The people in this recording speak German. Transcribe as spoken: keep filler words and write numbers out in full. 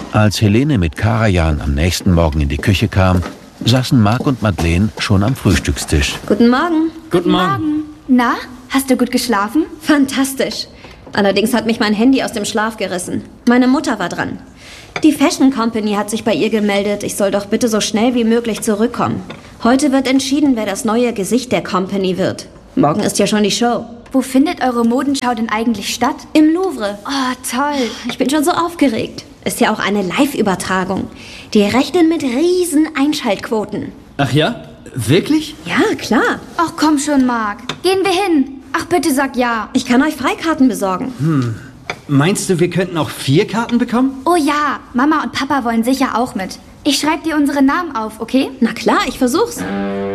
Als Helene mit Karajan am nächsten Morgen in die Küche kam, saßen Marc und Madeleine schon am Frühstückstisch. Guten Morgen. Guten Morgen. Na, hast du gut geschlafen? Fantastisch. Allerdings hat mich mein Handy aus dem Schlaf gerissen. Meine Mutter war dran. Die Fashion Company hat sich bei ihr gemeldet, ich soll doch bitte so schnell wie möglich zurückkommen. Heute wird entschieden, wer das neue Gesicht der Company wird. Morgen ist ja schon die Show. Wo findet eure Modenschau denn eigentlich statt? Im Louvre. Oh, toll. Ich bin schon so aufgeregt. Ist ja auch eine Live-Übertragung. Die rechnen mit riesen Einschaltquoten. Ach ja? Wirklich? Ja, klar. Ach komm schon, Marc. Gehen wir hin. Ach, bitte sag ja. Ich kann euch Freikarten besorgen. Hm. Meinst du, wir könnten auch vier Karten bekommen? Oh ja, Mama und Papa wollen sicher auch mit. Ich schreibe dir unsere Namen auf, okay? Na klar, ich versuch's.